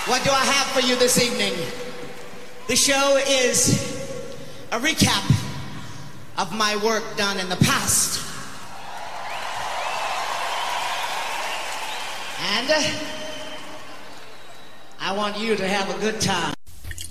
What do I have for you this evening? The show is a recap of my work done in the past. And I want you to have a good time.